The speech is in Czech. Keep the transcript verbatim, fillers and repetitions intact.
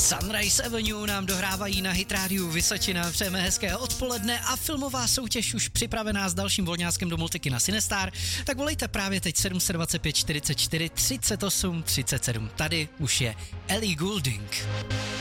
Sunrise Avenue nám dohrávají na Hit Rádiu Vysočina. Přejeme hezké odpoledne a filmová soutěž už připravená s dalším volňáskem do multiky na Cinestar. Tak volejte právě teď sedm set dvacet pět čtyřicet čtyři třicet osm třicet sedm. Tady už je Ellie Goulding.